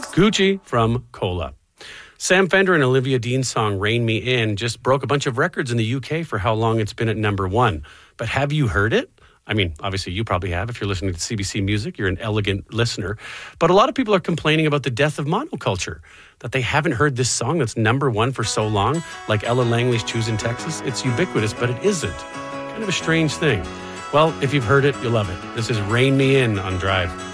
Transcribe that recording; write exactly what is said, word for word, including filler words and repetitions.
Gucci from Cola. Sam Fender and Olivia Dean's song Rain Me In just broke a bunch of records in the U K for how long it's been at number one. But have you heard it? I mean, obviously you probably have. If you're listening to C B C Music, you're an elegant listener. But a lot of people are complaining about the death of monoculture, that they haven't heard this song that's number one for so long, like Ella Langley's Choosing Texas. It's ubiquitous, but it isn't. Kind of a strange thing. Well, if you've heard it, you'll love it. This is Rain Me In on Drive.